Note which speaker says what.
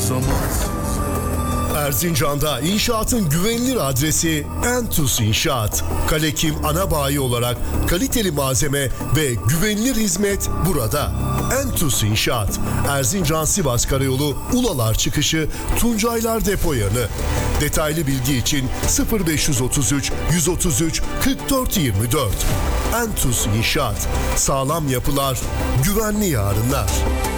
Speaker 1: umursamaz.
Speaker 2: Erzincan'da inşaatın güvenilir adresi Entus İnşaat. Kalekim ana bayi olarak kaliteli malzeme ve güvenilir hizmet burada. Entus İnşaat. Erzincan-Sivas Karayolu Ulalar çıkışı Tuncaylar Depo yanı. Detaylı bilgi için 0533 133 44 24. Entus İnşaat. Sağlam yapılar, güvenli yarınlar.